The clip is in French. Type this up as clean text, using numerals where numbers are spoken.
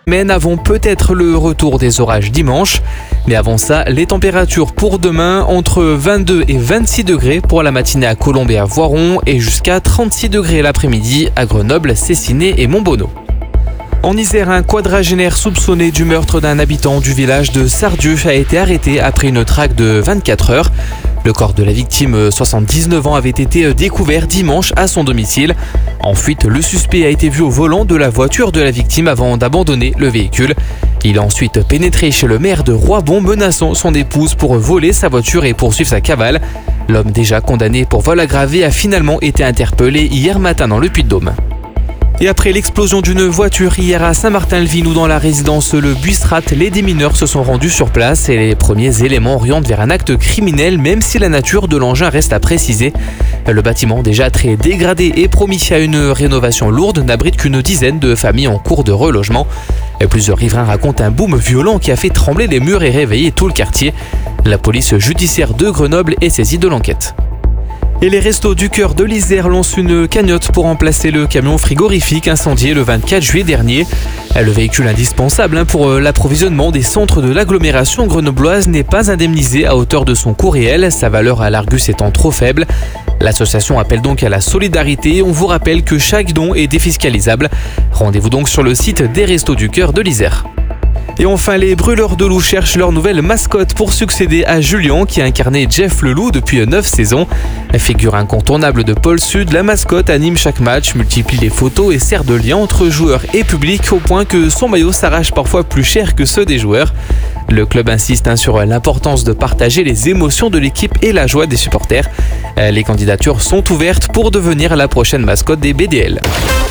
Mais avant peut-être le retour des orages dimanche. Mais avant ça, les températures pour demain, entre 22 et 26 degrés pour la matinée à Colombes et à Voiron et jusqu'à 36 degrés l'après-midi à Grenoble, Cessiné et Montbonneau. En Isère, un quadragénaire soupçonné du meurtre d'un habitant du village de Sardieu a été arrêté après une traque de 24 heures. Le corps de la victime, 79 ans, avait été découvert dimanche à son domicile. En fuite, le suspect a été vu au volant de la voiture de la victime avant d'abandonner le véhicule. Il a ensuite pénétré chez le maire de Roibon, menaçant son épouse pour voler sa voiture et poursuivre sa cavale. L'homme déjà condamné pour vol aggravé a finalement été interpellé hier matin dans le Puy-de-Dôme. Et après l'explosion d'une voiture hier à Saint-Martin-le-Vinou dans la résidence Le Buistrat, les démineurs se sont rendus sur place et les premiers éléments orientent vers un acte criminel, même si la nature de l'engin reste à préciser. Le bâtiment, déjà très dégradé et promis à une rénovation lourde, n'abrite qu'une dizaine de familles en cours de relogement. Plusieurs riverains racontent un boom violent qui a fait trembler les murs et réveiller tout le quartier. La police judiciaire de Grenoble est saisie de l'enquête. Et les Restos du Cœur de l'Isère lancent une cagnotte pour remplacer le camion frigorifique incendié le 24 juillet dernier. Le véhicule indispensable pour l'approvisionnement des centres de l'agglomération grenobloise n'est pas indemnisé à hauteur de son coût réel, sa valeur à l'Argus étant trop faible. L'association appelle donc à la solidarité. On vous rappelle que chaque don est défiscalisable. Rendez-vous donc sur le site des Restos du Cœur de l'Isère. Et enfin, les brûleurs de loups cherchent leur nouvelle mascotte pour succéder à Julien qui a incarné Jeff le loup depuis 9 saisons. Figure incontournable de Pôle Sud, la mascotte anime chaque match, multiplie les photos et sert de lien entre joueurs et public au point que son maillot s'arrache parfois plus cher que ceux des joueurs. Le club insiste sur l'importance de partager les émotions de l'équipe et la joie des supporters. Les candidatures sont ouvertes pour devenir la prochaine mascotte des BDL.